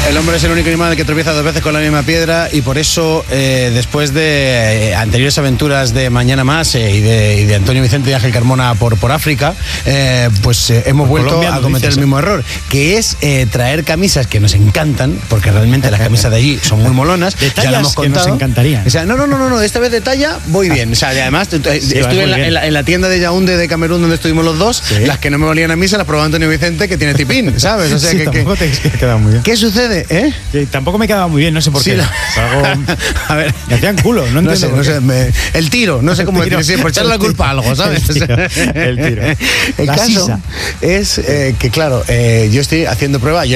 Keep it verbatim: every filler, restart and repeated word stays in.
El hombre es el único animal que tropieza dos veces con la misma piedra y por eso, eh, después de eh, anteriores aventuras de Mañana Más eh, y, de, y de Antonio Vicente y Ángel Carmona por, por África, eh, pues eh, hemos por vuelto Colombia, a cometer dices, el mismo error, que es eh, traer camisas que nos encantan, porque realmente las camisas de allí son muy molonas. Ya lo hemos contado. Que nos encantarían. O sea, no, no, no, no, no, esta vez de talla voy bien. O sea, además sí, estuve en la, en, la, en la tienda de Yaoundé de Camerún donde estuvimos los dos, sí. Las que no me valían a mí se las probó Antonio Vicente, que tiene tipín, ¿sabes? O sea, sí, que, tampoco que, te quedaba muy bien. ¿Qué sucede, eh? Que tampoco me quedaba muy bien, no sé por sí, qué. La... Algo... A ver, me hacían culo, no, no entiendo. Sé, no sé, me... El tiro, no sé cómo decir, sí, por echarle la culpa a algo, ¿sabes? El tiro. El, tiro. El la caso sisa. es eh, que, claro, eh, yo estoy haciendo prueba.